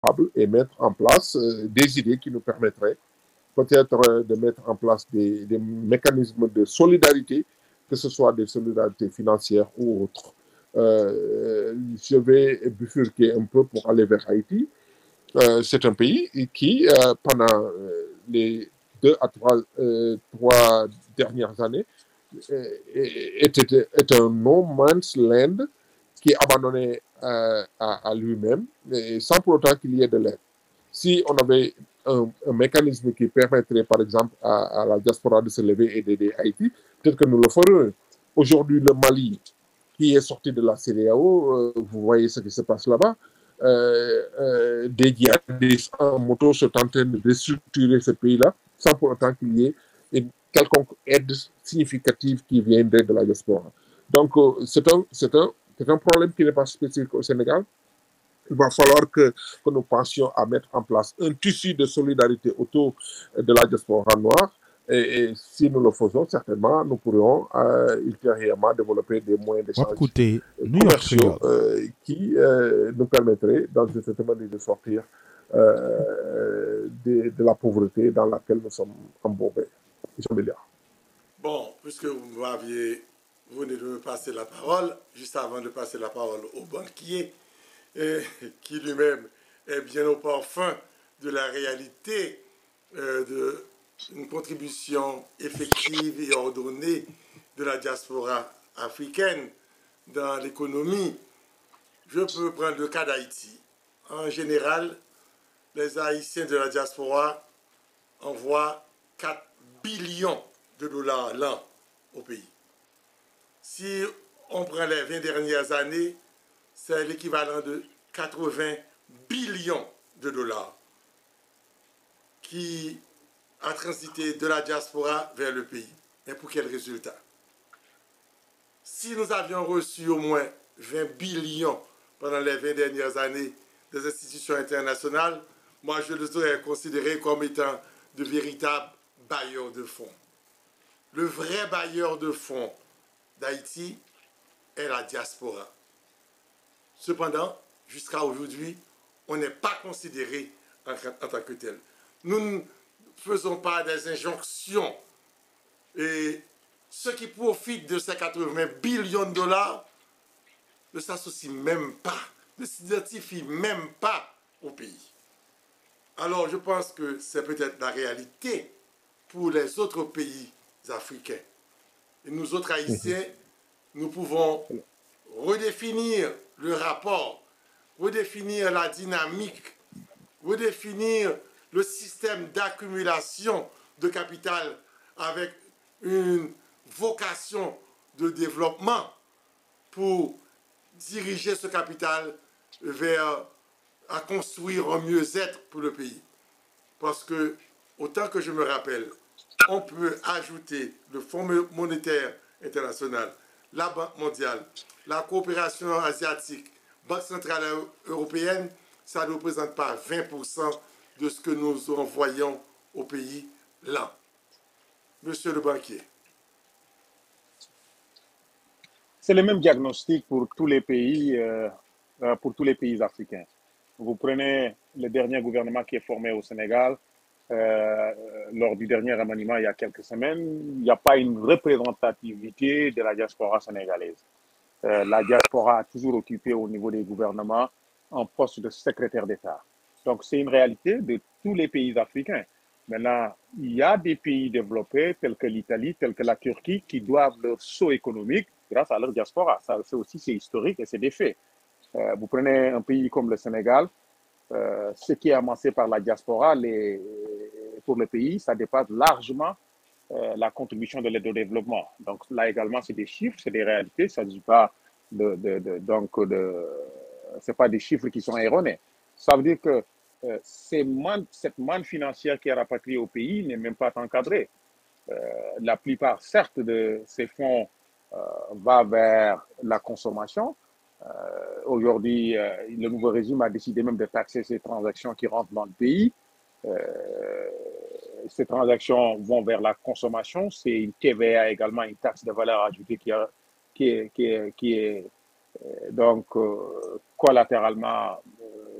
et mettre en place des idées qui nous permettraient peut-être de mettre en place des mécanismes de solidarité, que ce soit des solidarités financières ou autres. Je vais bifurquer un peu pour aller vers Haïti. C'est un pays qui, pendant les 3 dernières années, est un no man's land qui est abandonné à lui-même, sans pour autant qu'il y ait de l'aide. Si on avait un mécanisme qui permettrait, par exemple, à la diaspora de se lever et d'aider Haïti, peut-être que nous le ferions. Aujourd'hui, le Mali, qui est sorti de la CEDEAO, vous voyez ce qui se passe là-bas. Des djihadistes en moto sont en train de déstructurer ce pays-là, sans pour autant qu'il y ait une quelconque aide significative qui viendrait de la diaspora. Donc, c'est un problème qui n'est pas spécifique au Sénégal. Il va falloir que nous pensions à mettre en place un tissu de solidarité autour de la diaspora noire. Et si nous le faisons, certainement, nous pourrions ultérieurement développer des moyens d'échange commerciaux qui nous permettraient, dans une certaine manière, de sortir de la pauvreté dans laquelle nous sommes embourbés. Bon, puisque vous venez de me passer la parole, juste avant de passer la parole au banquier, qui lui-même est bien au parfum de la réalité d'une contribution effective et ordonnée de la diaspora africaine dans l'économie. Je peux prendre le cas d'Haïti. En général, les Haïtiens de la diaspora envoient 4 billions de dollars l'an au pays. Si on prend les 20 dernières années, c'est l'équivalent de 80 billions de dollars qui a transité de la diaspora vers le pays. Mais pour quel résultat? Si nous avions reçu au moins 20 billions pendant les 20 dernières années des institutions internationales, moi je les aurais considérés comme étant de véritables bailleurs de fonds. Le vrai bailleur de fonds d'Haïti est la diaspora. Cependant, jusqu'à aujourd'hui, on n'est pas considéré en tant que tel. Nous ne faisons pas des injonctions. Et ceux qui profitent de ces 80 billions de dollars ne s'associent même pas, ne s'identifient même pas au pays. Alors, je pense que c'est peut-être la réalité pour les autres pays africains. Et nous autres Haïtiens, nous pouvons redéfinir le rapport, redéfinir la dynamique, redéfinir le système d'accumulation de capital avec une vocation de développement pour diriger ce capital vers à construire un mieux-être pour le pays. Parce que, autant que je me rappelle, on peut ajouter le Fonds monétaire international, la Banque mondiale, la coopération asiatique, Banque centrale européenne, ça ne représente pas 20% de ce que nous envoyons au pays là. Monsieur le banquier. C'est le même diagnostic pour tous les pays africains. Vous prenez le dernier gouvernement qui est formé au Sénégal, lors du dernier remaniement il y a quelques semaines, il n'y a pas une représentativité de la diaspora sénégalaise. La diaspora a toujours occupé au niveau des gouvernements un poste de secrétaire d'État. Donc c'est une réalité de tous les pays africains. Maintenant, il y a des pays développés tels que l'Italie, tels que la Turquie, qui doivent leur saut économique grâce à leur diaspora. Ça aussi, c'est historique et c'est des faits. Vous prenez un pays comme le Sénégal, ce qui est amassé par la diaspora pour le pays, ça dépasse largement la contribution de l'aide au développement. Donc là également, c'est des chiffres, c'est des réalités. Ça ne dit pas c'est pas des chiffres qui sont erronés. Ça veut dire que cette manne financière qui est rapatriée au pays n'est même pas encadrée. La plupart, certes, de ces fonds va vers la consommation. Aujourd'hui, le nouveau régime a décidé même de taxer ces transactions qui rentrent dans le pays. Ces transactions vont vers la consommation. C'est une TVA également, une taxe de valeur ajoutée qui est donc collatéralement